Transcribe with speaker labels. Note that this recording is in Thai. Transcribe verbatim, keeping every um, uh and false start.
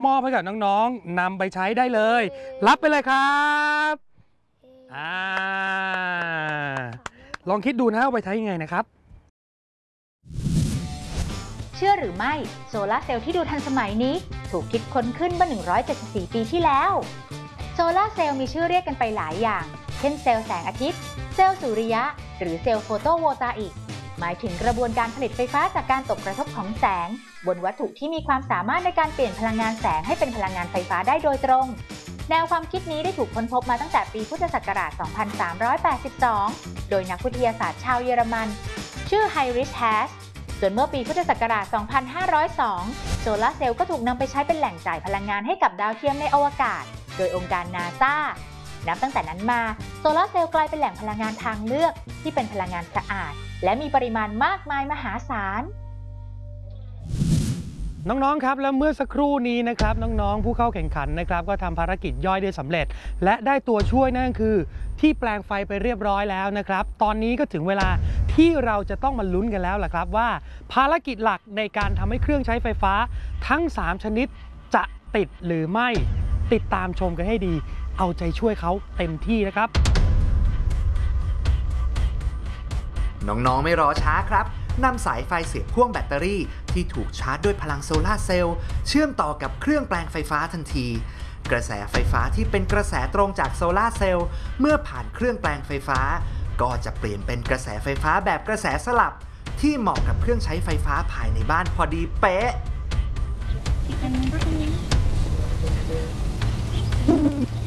Speaker 1: มอบให้กับน้องๆนำไปใช้ได้เลย รับไปเลยครับอ่าลองคิดดูนะว่าไปใช้ยังไงนะครับ
Speaker 2: เชื่อหรือไม่โซลาร์เซลล์ที่ดูทันสมัยนี้ถูกคิดค้นขึ้นเมื่อหนึ่งร้อยเจ็ดสิบสี่ปีที่แล้วโซลาร์เซลล์มีชื่อเรียกกันไปหลายอย่างเช่นเซลล์แสงอาทิตย์เซลล์สุริยะหรือเซลล์โฟโตโวลตาอิกหมายถึงกระบวนการผลิตไฟฟ้าจากการตกกระทบของแสงบนวัตถุที่มีความสามารถในการเปลี่ยนพลังงานแสงให้เป็นพลังงานไฟฟ้าได้โดยตรงแนวความคิดนี้ได้ถูกค้นพบมาตั้งแต่ปีพุทธศักราช สองพันสามร้อยแปดสิบสอง โดยนักวิทยาศาสตร์ชาวเยอรมันชื่อไฮริช แฮสส่วนเมื่อปีพุทธศักราช สองพันห้าร้อยสอง โซลาร์เซลล์ก็ถูกนำไปใช้เป็นแหล่งจ่ายพลังงานให้กับดาวเทียมในอวกาศโดยองค์การนาซานับตั้งแต่นั้นมาโซลาร์เซลล์กลายเป็นแหล่งพลังงานทางเลือกที่เป็นพลังงานสะอาดและมีปริมาณมากมายมหาศาล
Speaker 1: น้องๆครับแล้วเมื่อสักครู่นี้นะครับน้องๆผู้เข้าแข่งขันนะครับก็ทำภารกิจย่อยได้สำเร็จและได้ตัวช่วยนั่นคือที่แปลงไฟไปเรียบร้อยแล้วนะครับตอนนี้ก็ถึงเวลาที่เราจะต้องมาลุ้นกันแล้วล่ะครับว่าภารกิจหลักในการทำให้เครื่องใช้ไฟฟ้าทั้งสามชนิดจะติดหรือไม่ติดตามชมกันให้ดีเอาใจช่วยเขาเต็มที่นะครับ
Speaker 3: น้องๆไม่รอช้าครับนำสายไฟเสียบพ่วงแบตเตอรี่ที่ถูกชาร์จด้วยพลังโซลาร์เซลล์เชื่อมต่อกับเครื่องแปลงไฟฟ้าทันทีกระแสไฟฟ้าที่เป็นกระแสตรงจากโซลาร์เซลล์เมื่อผ่านเครื่องแปลงไฟฟ้าก็จะเปลี่ยนเป็นกระแสไฟฟ้าแบบกระแสสลับที่เหมาะกับเครื่องใช้ไฟฟ้าภายในบ้านพอดีเป๊ะ